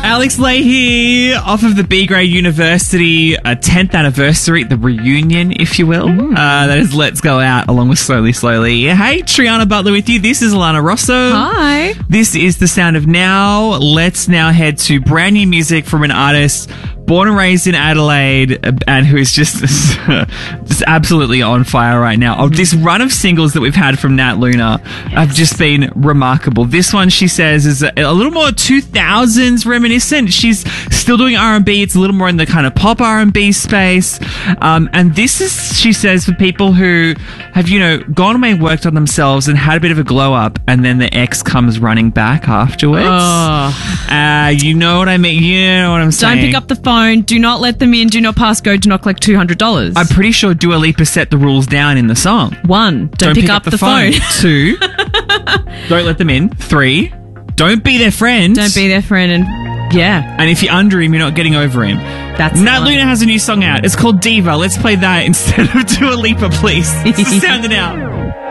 Alex Leahy off of the B Grade University 10th anniversary, the reunion, if you will. That is Let's Go Out along with Slowly Slowly. Hey, Triana Butler with you. This is Alana Rosso. Hi. This is The Sound of Now. Let's now head to brand new music from an artist born and raised in Adelaide and who is just absolutely on fire right now. This run of singles that we've had from Nat Luna have just been remarkable. This one, she says, is a little more 2000s reminiscent. She's still doing R&B. It's a little more in the kind of pop R&B space. And this is, she says, for people who have, gone away and worked on themselves and had a bit of a glow up and then the ex comes running back afterwards. You know what I mean? You know what I'm saying? Don't pick up the phone. Do not let them in. Do not pass go. Do not collect $200. I'm pretty sure Dua Lipa set the rules down in the song. 1, don't pick up the phone. 2, don't let them in. 3, don't be their friend. Don't be their friend. And yeah. And if you're under him, you're not getting over him. That's Nat Luna has a new song out. It's called Diva. Let's play that instead of Dua Lipa, please. It's The Sound of Now.